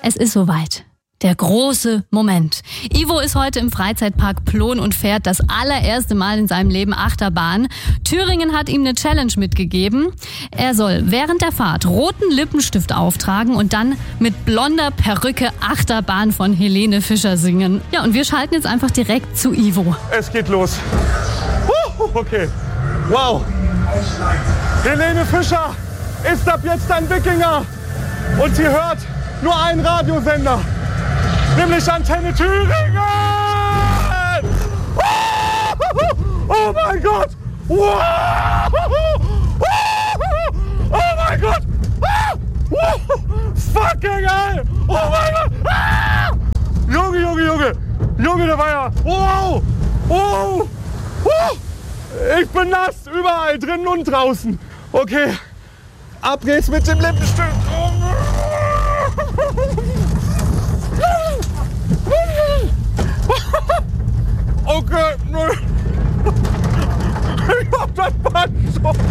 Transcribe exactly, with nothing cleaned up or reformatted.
Es ist soweit. Der große Moment. Ivo ist heute im Freizeitpark Plon und fährt das allererste Mal in seinem Leben Achterbahn. Thüringen hat ihm eine Challenge mitgegeben. Er soll während der Fahrt roten Lippenstift auftragen und dann mit blonder Perücke Achterbahn von Helene Fischer singen. Ja, und wir schalten jetzt einfach direkt zu Ivo. Es geht los. Okay. Wow. Helene Fischer ist ab jetzt ein Wikinger. Und sie hört nur einen Radiosender. Nämlich Antenne Thüringen! Oh mein Gott! Oh mein Gott! Fucking hell! Oh mein Gott! Junge, Junge, Junge! Junge, der war ja... Wow! Oh! Ich bin nass! Überall, drinnen und draußen. Okay. Ab geht's mit dem Lippenstift. Okay, ich hab das Band schon.